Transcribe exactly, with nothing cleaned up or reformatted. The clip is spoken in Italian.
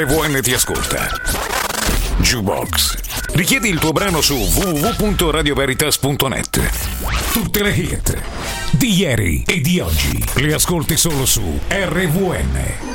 R V N ti ascolta. Jukebox. Richiedi il tuo brano su w w w punto radio veritas punto net. Tutte le hit di ieri e di oggi le ascolti solo su R V N.